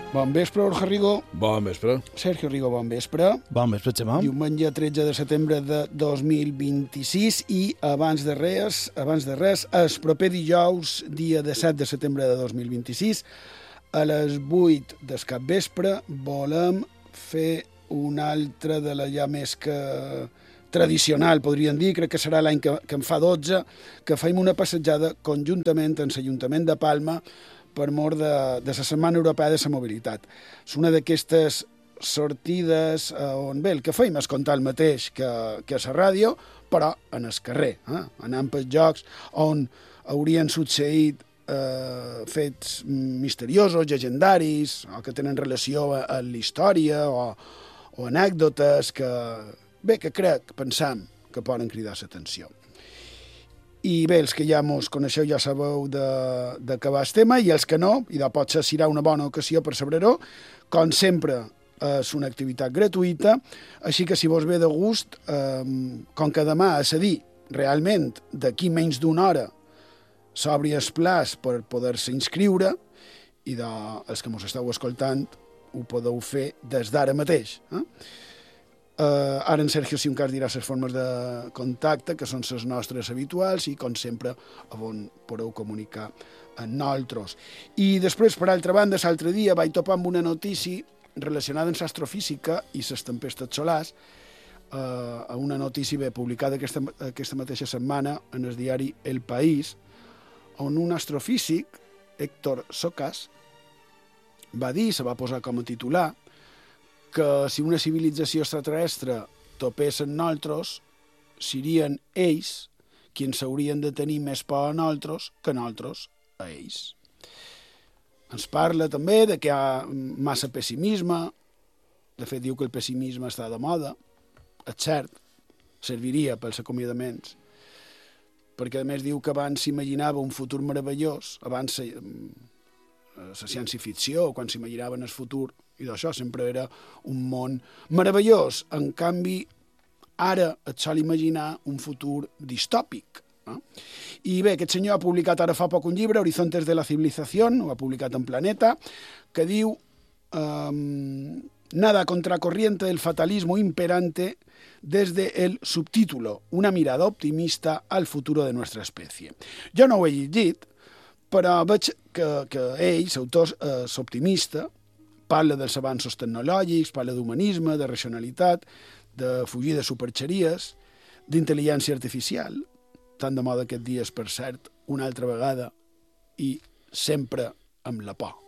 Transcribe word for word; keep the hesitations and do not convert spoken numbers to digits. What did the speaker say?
Bon vespre, Jorge Rigo. Bon vespre. Sergio Rigo, bon vespre. Bon vespre, Xemà. Diumenge tretze de setembre de dos mil vint-i-sis i abans de res, abans de res, el proper dijous, dia disset de setembre de dos mil vint-i-sis, a les vuit del capvespre, volem fer una altra de la ja més que tradicional, podríem dir, crec que serà l'any que, que en fa dotze, que fem una passejada conjuntament amb l'Ajuntament de Palma per mort de, de la Setmana Europea de la Mobilitat. És una d'aquestes sortides eh, on, bé, el que feim és contar el mateix que, que a la ràdio, però en el carrer, eh? Anant per llocs on haurien succeït eh, fets misteriosos, llegendaris, o que tenen relació amb la història, o, o anècdotes que, bé, que crec, pensam, que poden cridar l'atenció. I bé, els que ja mos coneixeu ja sabeu de, de què va el tema, i els que no, i de potser serà una bona ocasió per saber-ho, com sempre és una activitat gratuïta, així que si vos ve de gust, eh, com que demà a cedir, realment, d'aquí menys d'una hora, s'obri el plaç per poder-se inscriure, i de, els que mos esteu escoltant ho podeu fer des d'ara mateix, eh? Uh, ara en Sergio, si un cas, dirà les formes de contacte, que són les nostres habituals, i, com sempre, on podeu comunicar amb nosaltres. I després, per altra banda, l'altre dia vaig topar amb una notícia relacionada amb l'astrofísica i les tempestes solars, uh, una notícia bé publicada aquesta, aquesta mateixa setmana en el diari El País, on un astrofísic, Héctor Socas, va dir, se va posar com a titular, que si una civilització extraterrestre topés amb nosaltres, serien ells qui ens haurien de tenir més por a nosaltres que nosaltres a ells. Ens parla també de que hi ha massa pessimisme, de fet diu que el pessimisme està de moda, és cert, serviria pels acomiadaments, perquè a més diu que abans s'imaginava un futur meravellós, abans la ciència-ficció, quan s'imaginaven el futur, i d'això sempre era un món meravellós. En canvi, ara et sol imaginar un futur distòpic. No? I bé, aquest senyor ha publicat ara fa poc un llibre, Horizontes de la Civilización, ho ha publicat en Planeta, que diu um, nada contracorriente del fatalismo imperante desde el subtítulo, una mirada optimista al futuro de nuestra especie. Jo no ho he llegit, però veig que, que ell, l'autor, és optimista, parla dels avanços tecnològics, parla d'humanisme, de racionalitat, de fugir de superxeries, d'intel·ligència artificial, tan de moda aquests dies, per cert, una altra vegada, i sempre amb la por.